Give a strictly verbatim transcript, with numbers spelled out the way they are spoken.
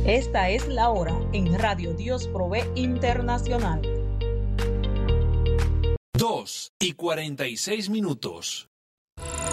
Esta es la hora en Radio Dios Provee Internacional. Dos y cuarenta y seis minutos.